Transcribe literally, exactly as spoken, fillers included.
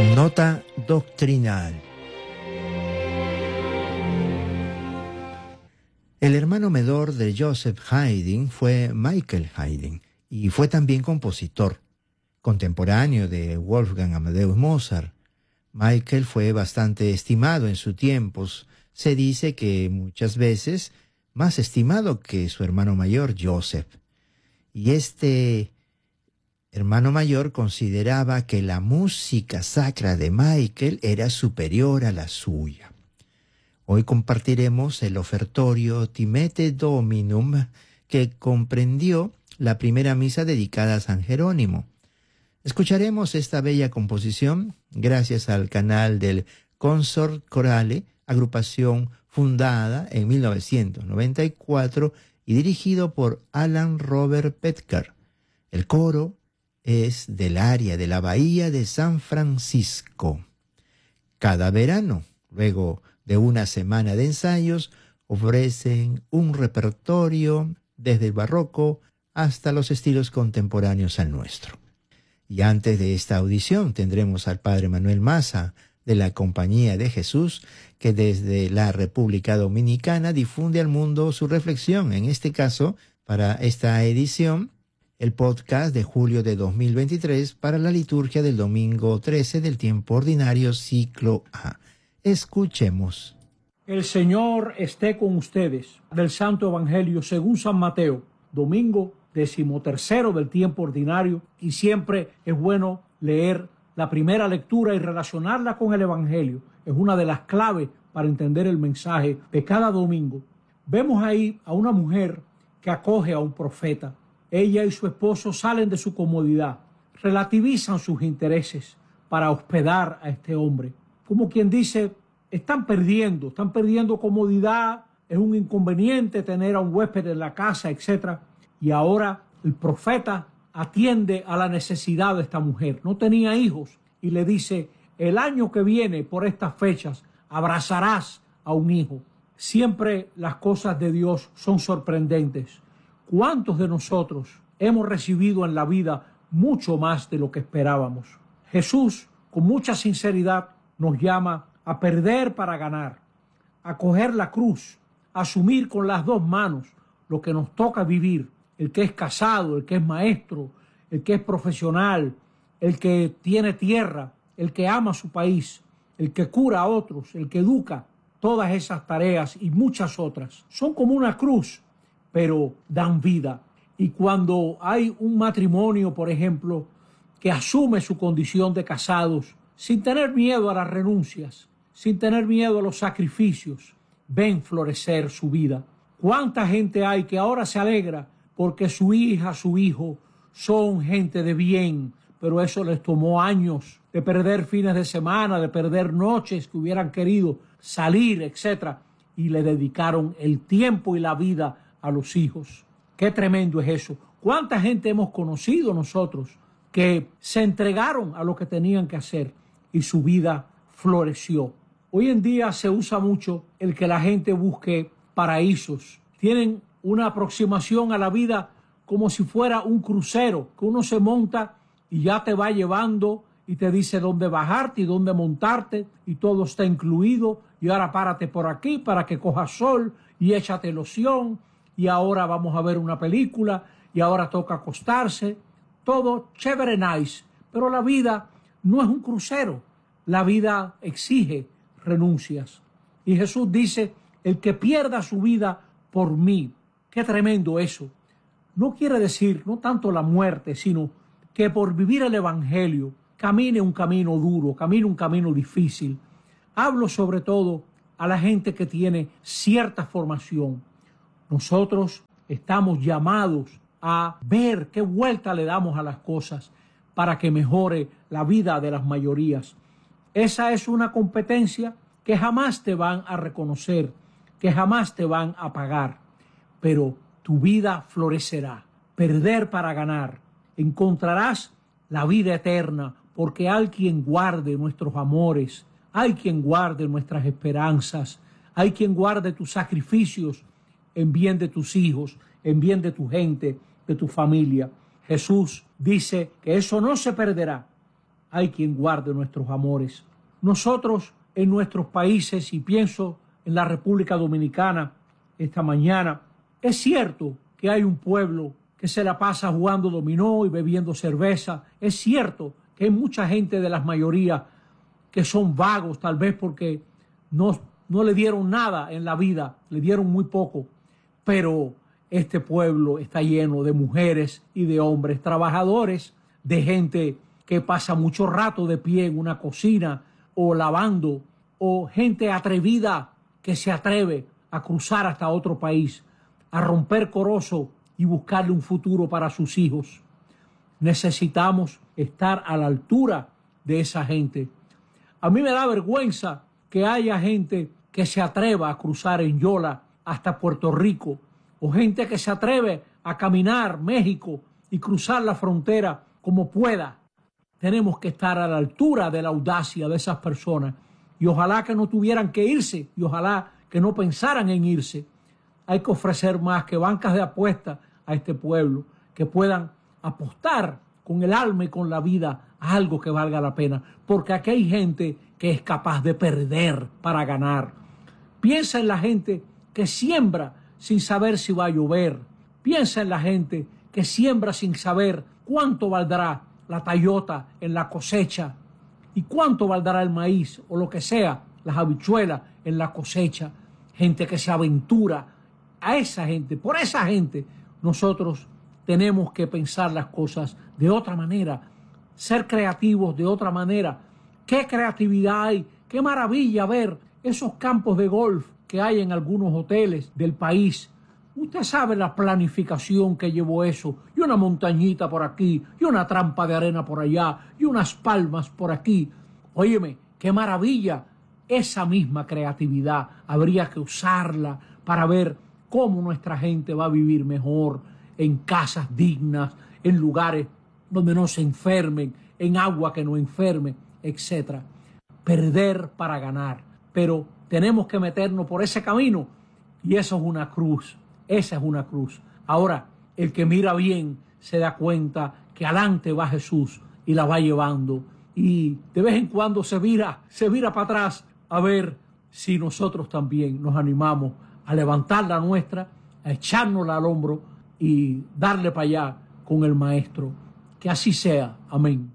Nota doctrinal. El hermano menor de Joseph Haydn fue Michael Haydn y fue también compositor, contemporáneo de Wolfgang Amadeus Mozart. Michael fue bastante estimado en su tiempo. Se dice que muchas veces más estimado que su hermano mayor, Joseph. Y este hermano mayor consideraba que la música sacra de Michael era superior a la suya. Hoy compartiremos el ofertorio Timete Dominum, que comprendió la primera misa dedicada a San Jerónimo. Escucharemos esta bella composición gracias al canal del Consort Chorale, agrupación fundada en mil novecientos noventa y cuatro y dirigido por Alan Robert Petker. El coro es del área de la Bahía de San Francisco. Cada verano, luego de una semana de ensayos, ofrecen un repertorio desde el barroco hasta los estilos contemporáneos al nuestro. Y antes de esta audición tendremos al Padre Manuel Maza de la Compañía de Jesús, que desde la República Dominicana difunde al mundo su reflexión, en este caso, para esta edición, el podcast de julio de dos mil veintitrés para la liturgia del domingo trece del tiempo ordinario, ciclo A. Escuchemos. El Señor esté con ustedes. Del Santo Evangelio según San Mateo, domingo decimotercero del tiempo ordinario, y siempre es bueno leer la primera lectura y relacionarla con el Evangelio. Es una de las claves para entender el mensaje de cada domingo. Vemos ahí a una mujer que acoge a un profeta. Ella y su esposo salen de su comodidad, relativizan sus intereses para hospedar a este hombre. Como quien dice, están perdiendo, están perdiendo comodidad, es un inconveniente tener a un huésped en la casa, etcétera. Y ahora el profeta atiende a la necesidad de esta mujer. No tenía hijos y le dice, el año que viene por estas fechas abrazarás a un hijo. Siempre las cosas de Dios son sorprendentes. ¿Cuántos de nosotros hemos recibido en la vida mucho más de lo que esperábamos? Jesús, con mucha sinceridad, nos llama a perder para ganar, a coger la cruz, a asumir con las dos manos lo que nos toca vivir. El que es casado, el que es maestro, el que es profesional, el que tiene tierra, el que ama su país, el que cura a otros, el que educa. Todas esas tareas y muchas otras son como una cruz, pero dan vida. Y cuando hay un matrimonio, por ejemplo, que asume su condición de casados, sin tener miedo a las renuncias, sin tener miedo a los sacrificios, ven florecer su vida. ¿Cuánta gente hay que ahora se alegra porque su hija, su hijo son gente de bien, pero eso les tomó años de perder fines de semana, de perder noches que hubieran querido salir, etcétera, y le dedicaron el tiempo y la vida a los hijos? Qué tremendo es eso. ¿Cuánta gente hemos conocido nosotros que se entregaron a lo que tenían que hacer y su vida floreció? Hoy en día se usa mucho el que la gente busque paraísos. Tienen una aproximación a la vida como si fuera un crucero, que uno se monta y ya te va llevando y te dice dónde bajarte y dónde montarte y todo está incluido, y ahora párate por aquí para que cojas sol y échate loción, y ahora vamos a ver una película y ahora toca acostarse. Todo chévere, nice, pero la vida no es un crucero. La vida exige renuncias. Y Jesús dice, el que pierda su vida por mí. Qué tremendo eso. No quiere decir, no tanto la muerte, sino que por vivir el Evangelio camine un camino duro, camine un camino difícil. Hablo sobre todo a la gente que tiene cierta formación. Nosotros estamos llamados a ver qué vuelta le damos a las cosas para que mejore la vida de las mayorías. Esa es una competencia que jamás te van a reconocer, que jamás te van a pagar, pero tu vida florecerá. Perder para ganar. Encontrarás la vida eterna, porque hay quien guarde nuestros amores, hay quien guarde nuestras esperanzas, hay quien guarde tus sacrificios en bien de tus hijos, en bien de tu gente, de tu familia. Jesús dice que eso no se perderá. hay quien guarde nuestros amores. Nosotros en nuestros países, y pienso en la República Dominicana esta mañana, es cierto que hay un pueblo que se la pasa jugando dominó y bebiendo cerveza. Es cierto que hay mucha gente de las mayorías que son vagos, tal vez porque no, no le dieron nada en la vida, le dieron muy poco. Pero este pueblo está lleno de mujeres y de hombres trabajadores, de gente que pasa mucho rato de pie en una cocina o lavando, o gente atrevida que se atreve a cruzar hasta otro país, a romper corozo y buscarle un futuro para sus hijos. Necesitamos estar a la altura de esa gente. A mí me da vergüenza que haya gente que se atreva a cruzar en Yola hasta Puerto Rico, o gente que se atreve a caminar México y cruzar la frontera como pueda. Tenemos que estar a la altura de la audacia de esas personas, y ojalá que no tuvieran que irse, y ojalá que no pensaran en irse. Hay que ofrecer más que bancas de apuestas a este pueblo, que puedan apostar con el alma y con la vida a algo que valga la pena, porque aquí hay gente que es capaz de perder para ganar. Piensa en la gente que siembra sin saber si va a llover. Piensa en la gente que siembra sin saber cuánto valdrá la tallota en la cosecha y cuánto valdrá el maíz o lo que sea, las habichuelas en la cosecha. Gente que se aventura. A esa gente, por esa gente, nosotros tenemos que pensar las cosas de otra manera, ser creativos de otra manera. ¿Qué creatividad hay? ¡Qué maravilla ver esos campos de golf que hay en algunos hoteles del país! Usted sabe la planificación que llevó eso, y una montañita por aquí, y una trampa de arena por allá, y unas palmas por aquí. Óyeme, qué maravilla. Esa misma creatividad habría que usarla para ver cómo nuestra gente va a vivir mejor, en casas dignas, en lugares donde no se enfermen, en agua que no enferme, etcétera. Perder para ganar, pero tenemos que meternos por ese camino, y eso es una cruz, esa es una cruz. Ahora, el que mira bien se da cuenta que adelante va Jesús y la va llevando, y de vez en cuando se vira, se vira para atrás a ver si nosotros también nos animamos a levantar la nuestra, a echárnosla al hombro y darle para allá con el Maestro. Que así sea. Amén.